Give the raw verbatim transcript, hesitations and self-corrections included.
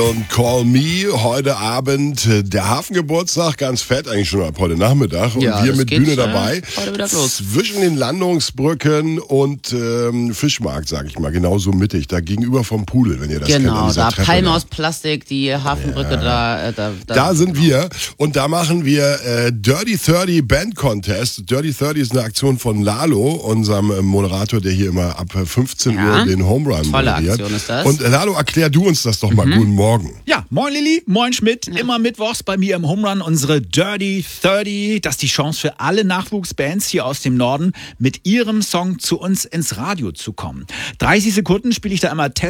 Und Call Me heute Abend, der Hafengeburtstag, ganz fett, eigentlich schon ab heute Nachmittag. Und Ja, wir das mit geht, Bühne äh, dabei. heute wieder los. Zwischen den Landungsbrücken und ähm, Fischmarkt, sag ich mal, genauso mittig, da gegenüber vom Pudel, wenn ihr das kennt. an Genau, dieser da Treppe Palme da. aus Plastik, die Hafenbrücke, Ja. da, äh, da, da. Da sind genau. wir und da machen wir äh, Dirty thirty Band Contest. Dirty thirty ist eine Aktion von Lalo, unserem äh, Moderator, der hier immer ab fünfzehn Ja. Uhr den Home Run Tolle moderiert. Aktion ist das. Und äh, Lalo, erklär du uns das doch mal. Guten Morgen. Ja, moin Lilly, moin Schmidt. Immer mittwochs bei mir im Home Run unsere Dirty thirty. Das ist die Chance für alle Nachwuchsbands hier aus dem Norden, mit ihrem Song zu uns ins Radio zu kommen. dreißig Sekunden spiele ich da immer Test.